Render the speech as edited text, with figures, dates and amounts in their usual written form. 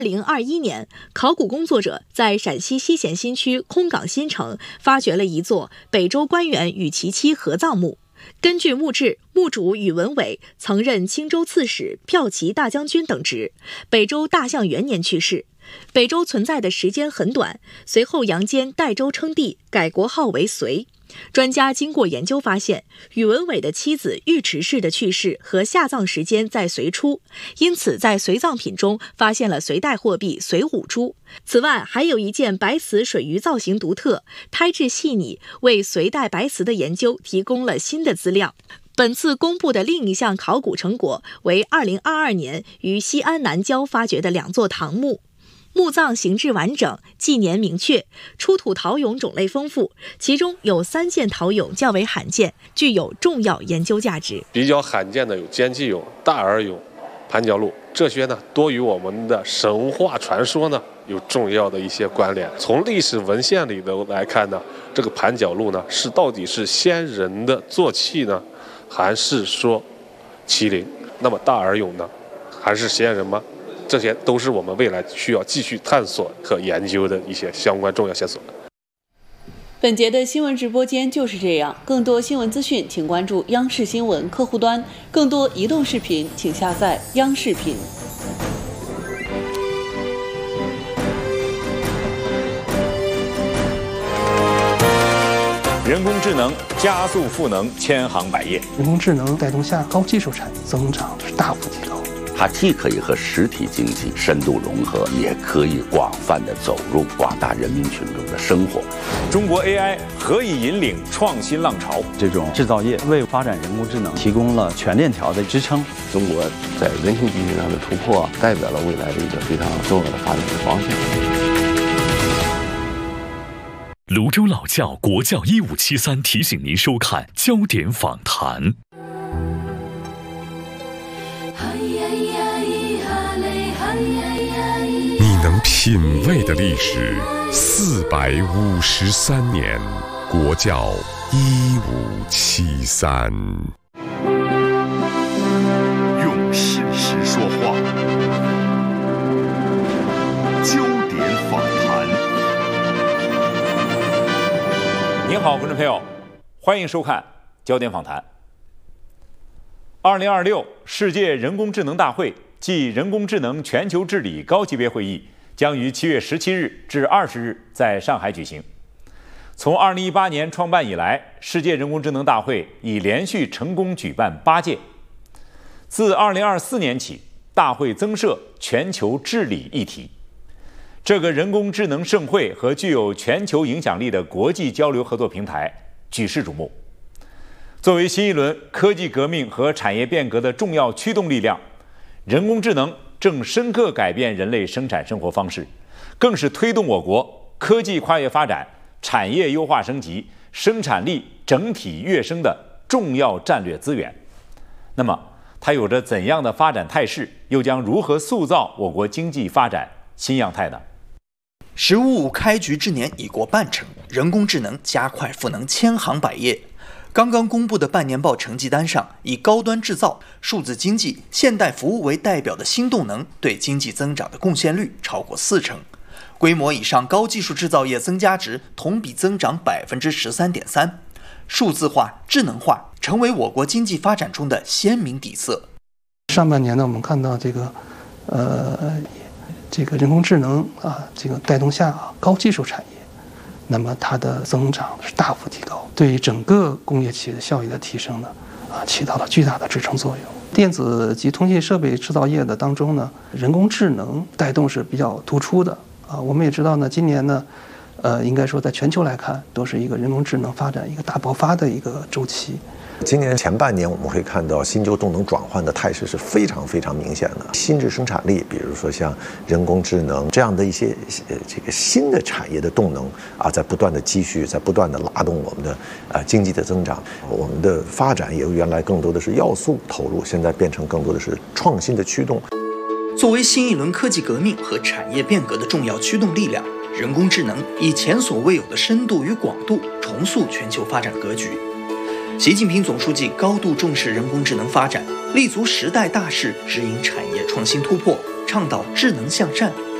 2021年，考古工作者在陕西西咸新区空港新城发掘了一座北周官员与其妻合葬墓。根据墓志，墓主宇文伟曾任青州刺史、骠骑大将军等职，北周大象元年去世。北周存在的时间很短，随后杨坚代周称帝，改国号为隋。专家经过研究发现，宇文伟的妻子尉迟氏的去世和下葬时间在隋初，因此在随葬品中发现了隋代货币隋五铢。此外，还有一件白瓷水鱼造型独特、胎质细腻，为隋代白瓷的研究提供了新的资料。本次公布的另一项考古成果为2022年于西安南郊发掘的2座唐墓。墓葬形制完整，纪年明确，出土陶俑种类丰富，其中有3件陶俑较为罕见，具有重要研究价值。 比较罕见的有尖器俑、大耳俑、盘角鹿，这些呢多与我们的神话传说呢有重要的一些关联。从历史文献里的来看呢，这个盘角鹿呢到底是先人的坐骑呢，还是说麒麟？那么大耳俑呢，还是先人吗？这些都是我们未来需要继续探索和研究的一些相关重要线索。 本节的新闻直播间就是这样，更多新闻资讯请关注央视新闻客户端，更多移动视频请下载央视频。 人工智能加速赋能千行百业， 人工智能带动下高技术产业增长是大幅提高。 它既可以和实体经济深度融合，也可以广泛地走入广大人民群众的生活。 中国 AI 何以引领创新浪潮？ 这种制造业为发展人工智能提供了全链条的支撑。 中国在人形机器上的突破，代表了未来的一个非常重要的发展的方向。 泸州老窖国窖1573提醒您收看焦点访谈。 你能品味的历史453年，国窖1573。 用事实说话，焦点访谈。 您好，观众朋友，欢迎收看焦点访谈。2026世界人工智能大会暨人工智能全球治理高级别会议将于7月17日至20日在上海举行。从2018年创办以来，世界人工智能大会已连续成功举办8届。自2024年起，大会增设全球治理议题。这个人工智能盛会和具有全球影响力的国际交流合作平台举世瞩目。作为新一轮科技革命和产业变革的重要驱动力量，人工智能正深刻改变人类生产生活方式，更是推动我国科技跨越发展、产业优化升级、生产力整体跃升的重要战略资源。那么，它有着怎样的发展态势，又将如何塑造我国经济发展新样态呢 ？“15+5”开局之年已过半程，人工智能加快赋能千行百业。刚刚公布的半年报成绩单上，以高端制造、数字经济、现代服务为代表的新动能对经济增长的贡献率超过40%，规模以上高技术制造业增加值同比增长13.3%，数字化、智能化成为我国经济发展中的鲜明底色。 上半年呢，我们看到这个人工智能带动下高技术产业，那么它的增长是大幅提高，对于整个工业企业的效益的提升呢，起到了巨大的支撑作用。电子及通信设备制造业的当中呢，人工智能带动是比较突出的我们也知道呢，今年呢，应该说在全球来看，都是一个人工智能发展一个大爆发的一个周期。 今年前半年，我们会看到新旧动能转换的态势是非常非常明显的。新质生产力，比如说像人工智能这样的一些这个新的产业的动能在不断的积蓄，在不断的拉动我们的经济的增长。我们的发展由原来更多的是要素投入，现在变成更多的是创新的驱动。 作为新一轮科技革命和产业变革的重要驱动力量，人工智能以前所未有的深度与广度重塑全球发展格局。习近平总书记高度重视人工智能发展，立足时代大势，指引产业创新突破， 倡导智能向善，